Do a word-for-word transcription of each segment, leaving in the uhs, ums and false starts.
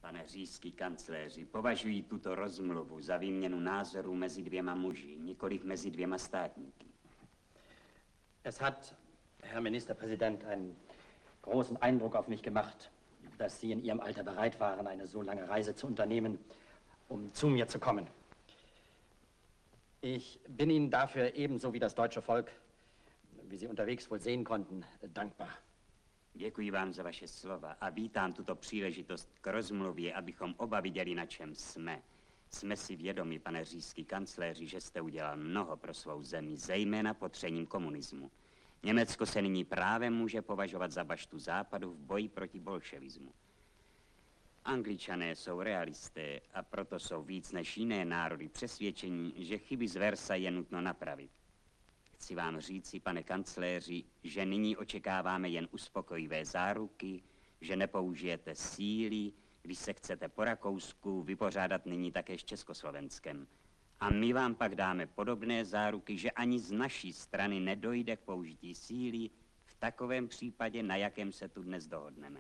Pane říšský kancléři, považuji tuto rozmluvu za výměnu názorů mezi dvěma muži, nikoliv mezi dvěma státníky. Es hat, Herr Ministerpräsident, einen großen Eindruck auf mich gemacht, dass Sie in Ihrem Alter bereit waren, eine so lange Reise zu unternehmen, um zu mir zu kommen. Ich bin Ihnen dafür ebenso wie das deutsche Volk, wie Sie unterwegs wohl sehen konnten, dankbar. Děkuji vám za vaše slova a vítám tuto příležitost k rozmluvě, abychom oba viděli, na čem jsme. Jsme si vědomi, pane říšský kancléři, že jste udělal mnoho pro svou zemi, zejména potřením komunismu. Německo se nyní právem může považovat za baštu západu v boji proti bolševismu. Angličané jsou realisté a proto jsou víc než jiné národy přesvědčení, že chyby z Versailles je nutno napravit. Chci vám říci, pane kancléři, že nyní očekáváme jen uspokojivé záruky, že nepoužijete síly, když se chcete po Rakousku vypořádat nyní také s Československem. A my vám pak dáme podobné záruky, že ani z naší strany nedojde k použití síly v takovém případě, na jakém se tu dnes dohodneme.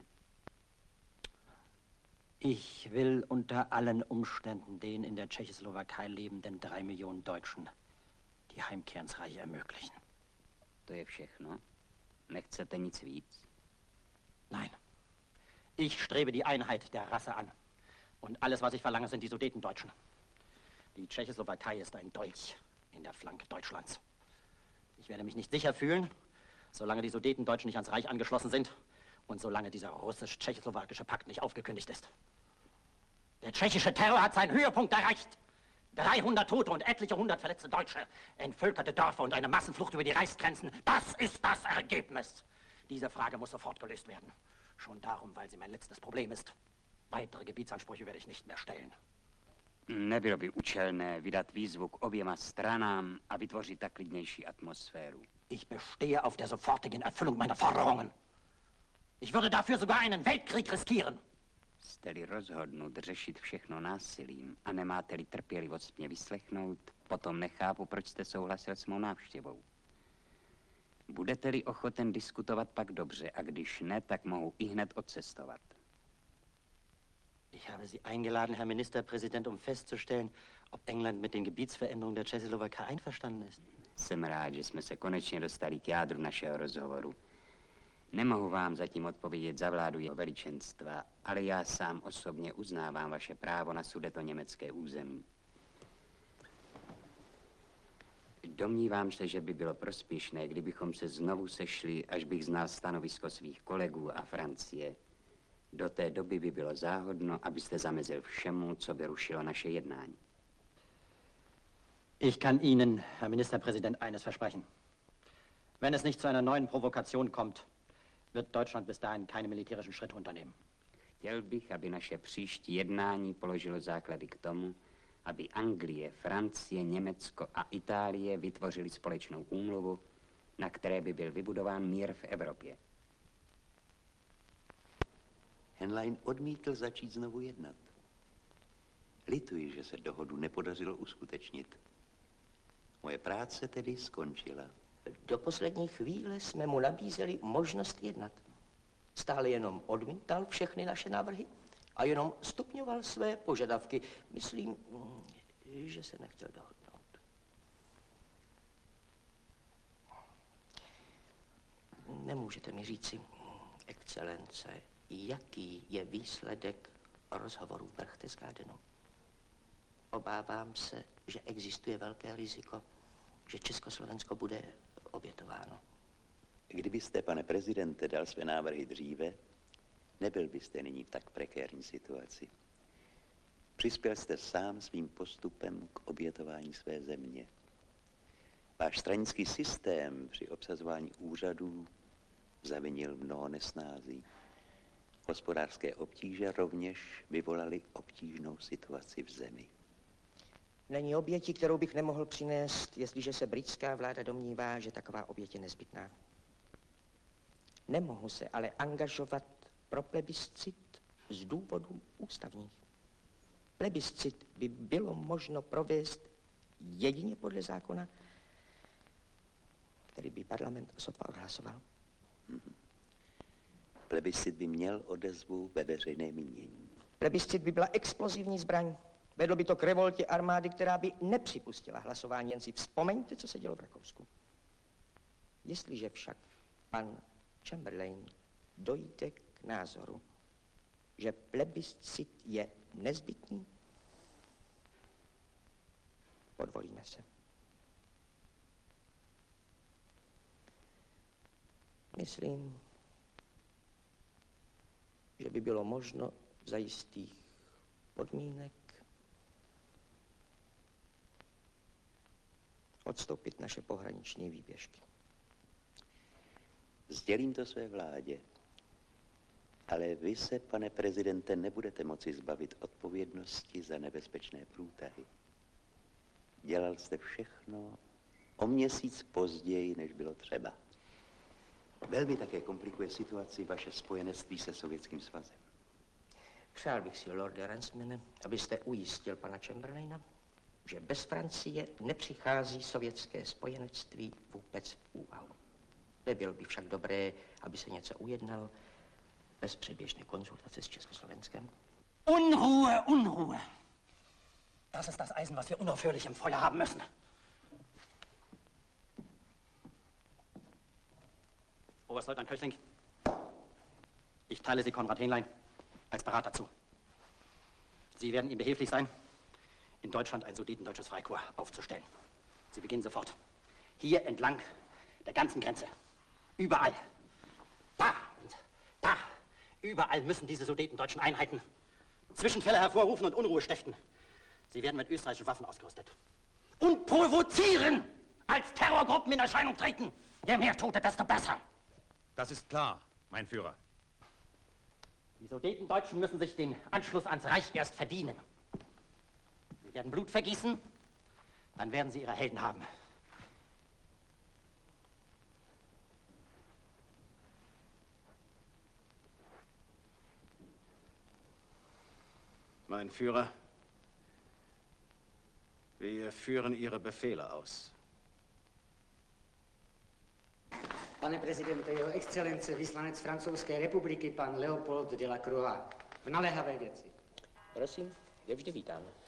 Ich will unter allen Umständen den in der Tschechoslowakei lebenden drei Millionen Deutschen die Heimkehr ins Reich ermöglichen. To je všechno? Nechcete nic víc? Nein. Ich strebe die Einheit der Rasse an. Und alles, was ich verlange, sind die Sudetendeutschen. Die Tschechoslowakei ist ein Dolch in der Flanke Deutschlands. Ich werde mich nicht sicher fühlen, solange die Sudetendeutschen nicht ans Reich angeschlossen sind und solange dieser russisch-tschechoslowakische Pakt nicht aufgekündigt ist. Der tschechische Terror hat seinen Höhepunkt erreicht. dreihundert Tote und etliche hundert verletzte Deutsche, entvölkerte Dörfer und eine Massenflucht über die Reichsgrenzen. Das ist das Ergebnis. Diese Frage muss sofort gelöst werden. Schon darum, weil sie mein letztes Problem ist. Weitere Gebietsansprüche werde ich nicht mehr stellen. Nebylo by účelné vydat výzvu k oběma stranám a vytvořit tak klidnější atmosféru. Ich bestehe auf der sofortigen Erfüllung meiner Forderungen. Ich würde dafür sogar einen Weltkrieg riskieren. Jste-li rozhodnut řešit všechno násilím a nemáte-li trpělivost mě vyslechnout, potom nechápu, proč jste souhlasil s mou návštěvou. Budete-li ochoten diskutovat, pak dobře, a když ne, tak mohu ihned odcestovat. Ich habe Sie eingeladen, Herr Ministerpräsident, um festzustellen, ob England mit den Gebietsveränderungen der Tschechoslowakei einverstanden ist. Jsem rád, že jsme se konečně dostali k jádru našeho rozhovoru. Nemohu vám zatím odpovědět za vládu jeho veličenstva, ale já sám osobně uznávám vaše právo na sudetoněmecké území. Domnívám se, že by bylo prospěšné, kdybychom se znovu sešli, až bych znal stanovisko svých kolegů a Francie. Do té doby by bylo záhodno, abyste zamezil všemu, co by rušilo naše jednání. Ich kann Ihnen, Herr Ministerpräsident, eines versprechen. Wenn es nicht zu einer neuen Provokation kommt, wird Deutschland bis dahin keine militärischen Schritte unternehmen. Chtěl bych, aby naše příští jednání položilo základy k tomu, aby Anglie, Francie, Německo a Itálie vytvořili společnou úmluvu, na které by byl vybudován mír v Evropě. Henlein odmítl začít znovu jednat. Lituji, že se dohodu nepodařilo uskutečnit. Moje práce tedy skončila. Do poslední chvíle jsme mu nabízeli možnost jednat. Stále jenom odmítal všechny naše návrhy a jenom stupňoval své požadavky. Myslím, že se nechtěl dohodnout. Nemůžete mi říci, excelence, jaký je výsledek rozhovoru v Berchtesgadenu? Obávám se, že existuje velké riziko, že Československo bude obětováno. Kdybyste, pane prezidente, dal své návrhy dříve, nebyl byste nyní v tak prekérní situaci. Přispěl jste sám svým postupem k obětování své země. Váš stranický systém při obsazování úřadů zavinil mnoho nesnází. Hospodářské obtíže rovněž vyvolaly obtížnou situaci v zemi. Není oběti, kterou bych nemohl přinést, jestliže se britská vláda domnívá, že taková oběť je nezbytná. Nemohu se ale angažovat pro plebiscit z důvodů ústavních. Plebiscit by bylo možno provést jedině podle zákona, který by parlament sotva odhlasoval. Mm-hmm. Plebiscit by měl odezvu ve veřejné mínění. Plebiscit by byla explozivní zbraň. Vedlo by to k revoltě armády, která by nepřipustila hlasování. Jen si vzpomeňte, co se dělo v Rakousku. Jestliže však pan Chamberlain dojde k názoru, že plebiscit je nezbytný, podvolíme se. Myslím, že by bylo možno za jistých podmínek odstoupit naše pohraniční výběžky. Sdělím to své vládě, ale vy se, pane prezidente, nebudete moci zbavit odpovědnosti za nebezpečné průtahy. Dělal jste všechno o měsíc později, než bylo třeba. Velmi také komplikuje situaci vaše spojenectví se Sovětským svazem. Přál bych si, lorde Ransmane, abyste ujistil pana Chamberlaina, že bez Francie nepřichází sovětské spojenectví vůbec v úvahu. Nebylo by však dobré, aby se něco ujednal bez předběžné konzultace s Československem. Unruhe, Unruhe. Das ist das Eisen, was wir unaufhörlich im Feuer haben müssen. Oberstleutnant Köchling, ich teile Sie Konrad Hähnlein als Berater zu. Sie werden ihm behilflich sein, in Deutschland ein sudetendeutsches Freikorps aufzustellen. Sie beginnen sofort. Hier entlang der ganzen Grenze. Überall. Da und da. Überall müssen diese sudetendeutschen Einheiten Zwischenfälle hervorrufen und Unruhe stiften. Sie werden mit österreichischen Waffen ausgerüstet. Und provozieren! Als Terrorgruppen in Erscheinung treten. Je mehr Tote, desto besser. Das ist klar, mein Führer. Die Sudetendeutschen müssen sich den Anschluss ans Reich erst verdienen. Sie werden Blut vergießen, dann werden sie ihre Helden haben. Mein Führer, wir führen Ihre Befehle aus. Pane prezidente, jeho excelence, vyslanec Francouzské republiky, pan Leopold de la Croix, v naléhavé věci. Prosím, je vždy vítám.